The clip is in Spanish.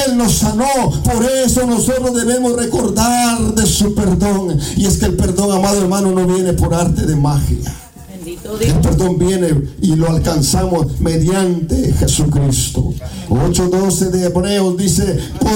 Él nos sanó. Por eso nosotros debemos recordar de su perdón. Y es que el perdón, amado hermano, no viene por arte de magia. El perdón viene y lo alcanzamos mediante Jesucristo. 8:12 de Hebreos dice: